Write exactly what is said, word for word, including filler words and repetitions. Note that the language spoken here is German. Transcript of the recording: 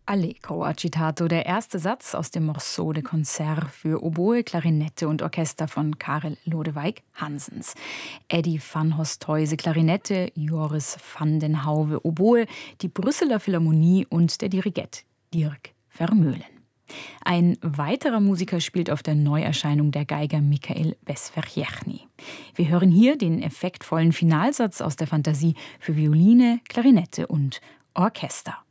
Allegro agitato, der erste Satz aus dem Morceau de Concert für Oboe, Klarinette und Orchester von Karel Lodewijk Hansens. Eddie van Hosthuize Klarinette, Joris van den Hauwe Oboe, die Brüsseler Philharmonie und der Dirigent Dirk Vermeulen. Ein weiterer Musiker spielt auf der Neuerscheinung, der Geiger Michael Besverjechny. Wir hören hier den effektvollen Finalsatz aus der Fantasie für Violine, Klarinette und Orchester.